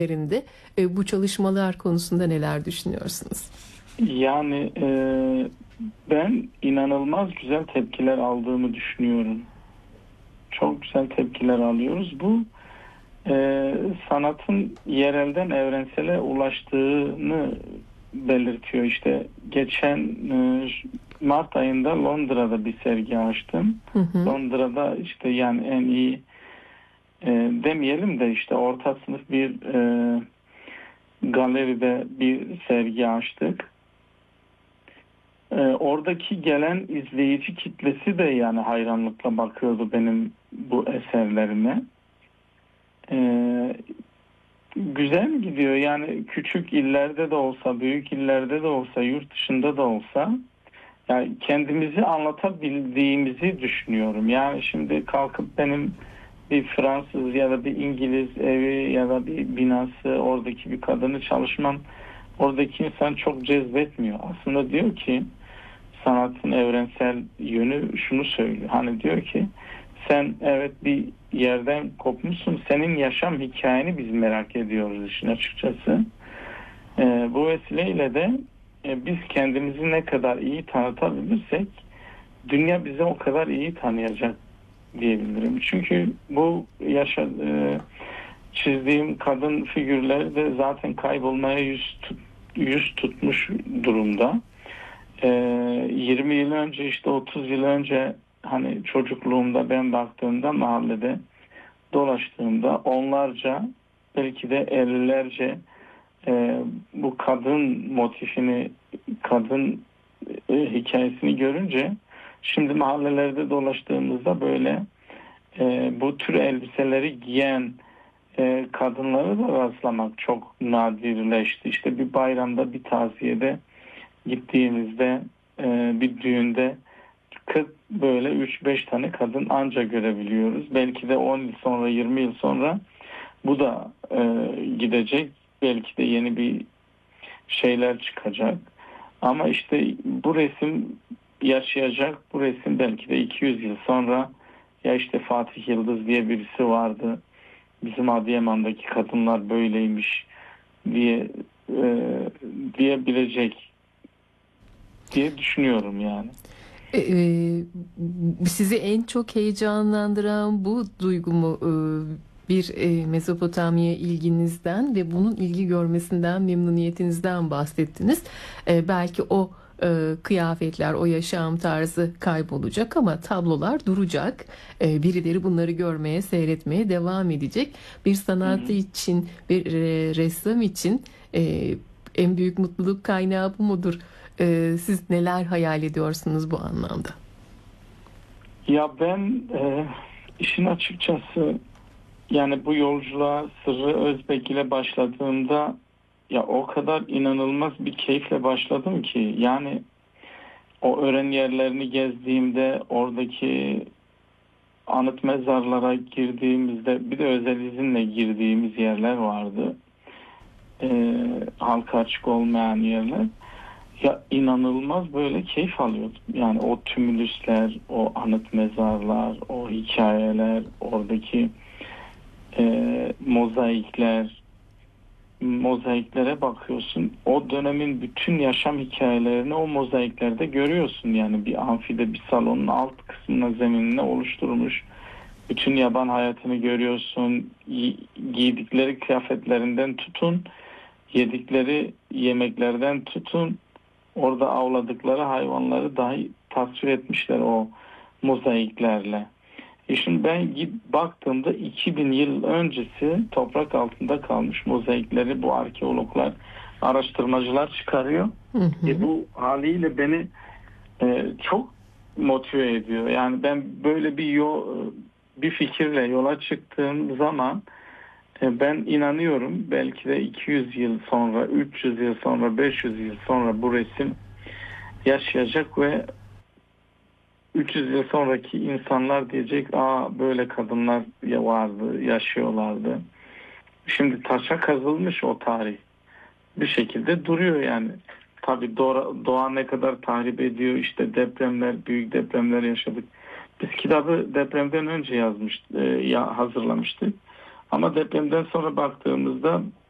bu çalışmalar konusunda neler düşünüyorsunuz? Yani ben inanılmaz güzel tepkiler aldığımı düşünüyorum. Çok güzel tepkiler alıyoruz. Bu sanatın yerelden evrensele ulaştığını belirtiyor. İşte geçen Mart ayında Londra'da bir sergi açtım. Hı hı. Londra'da işte yani en iyi demeyelim de işte orta sınıf bir galeride bir sergi açtık. Oradaki gelen izleyici kitlesi de yani hayranlıkla bakıyordu benim bu eserlerime. Güzel gidiyor yani küçük illerde de olsa, büyük illerde de olsa, yurt dışında da olsa yani kendimizi anlatabildiğimizi düşünüyorum. Yani şimdi kalkıp benim bir Fransız ya da bir İngiliz evi ya da bir binası oradaki bir kadını çalışmam oradaki insan çok cezbetmiyor. Aslında diyor ki sanatın evrensel yönü şunu söylüyor. Hani diyor ki sen evet bir yerden kopmuşsun. Senin yaşam hikayeni biz merak ediyoruz işin açıkçası. Bu vesileyle de biz kendimizi ne kadar iyi tanıtabilirsek dünya bizi o kadar iyi tanıyacak diyebilirim. Çünkü bu çizdiğim kadın figürleri de zaten kaybolmaya yüz tutmuş durumda. 20 yıl önce işte 30 yıl önce hani çocukluğumda ben baktığımda mahallede dolaştığımda onlarca belki de 50'lerce bu kadın motifini kadın hikayesini görünce şimdi mahallelerde dolaştığımızda böyle bu tür elbiseleri giyen kadınları da rastlamak çok nadirleşti. İşte bir bayramda bir taziyede gittiğimizde bir düğünde 40 böyle 3-5 tane kadın anca görebiliyoruz. Belki de 10 yıl sonra 20 yıl sonra bu da gidecek. Belki de yeni bir şeyler çıkacak. Ama işte bu resim yaşayacak. Bu resim belki de 200 yıl sonra ya işte Fatih Yıldız diye birisi vardı. Bizim Adıyaman'daki kadınlar böyleymiş diye diyebilecek diye düşünüyorum yani. Sizi en çok heyecanlandıran bu duygu mu? Bir Mezopotamya ilginizden ve bunun ilgi görmesinden, memnuniyetinizden bahsettiniz. Belki o kıyafetler, o yaşam tarzı kaybolacak ama tablolar duracak. Birileri bunları görmeye, seyretmeye devam edecek. Bir sanatçı için, bir ressam için en büyük mutluluk kaynağı bu mudur? Siz neler hayal ediyorsunuz bu anlamda? Ya ben işin açıkçası yani bu yolculuğa Sırrı Özbek ile başladığımda ya o kadar inanılmaz bir keyifle başladım ki yani o öğren yerlerini gezdiğimde oradaki anıt mezarlara girdiğimizde bir de özel izinle girdiğimiz yerler vardı. Halka açık olmayan yerler. Ya inanılmaz böyle keyif alıyordum. Yani o tümülüsler, o anıt mezarlar, o hikayeler, oradaki mozaiklere bakıyorsun. O dönemin bütün yaşam hikayelerini o mozaiklerde görüyorsun. Yani bir amfide bir salonun alt kısmına zeminine oluşturmuş. Bütün yaban hayatını görüyorsun. Giydikleri kıyafetlerinden tutun, yedikleri yemeklerden tutun, orada avladıkları hayvanları dahi tasvir etmişler o mozaiklerle. Şimdi ben baktığımda 2000 yıl öncesi toprak altında kalmış mozaikleri bu arkeologlar, araştırmacılar çıkarıyor. Hı hı. Bu haliyle beni çok motive ediyor. Yani ben böyle bir fikirle yola çıktığım zaman ben inanıyorum belki de 200 yıl sonra, 300 yıl sonra, 500 yıl sonra bu resim yaşayacak ve 300 yıl sonraki insanlar diyecek, böyle kadınlar ya vardı, yaşıyorlardı. Şimdi taşa kazılmış o tarih. Bir şekilde duruyor yani. Tabii doğa ne kadar tahrip ediyor, işte depremler, büyük depremler yaşadık. Biz kitabı depremden önce hazırlamıştık. Ama depremden sonra baktığımızda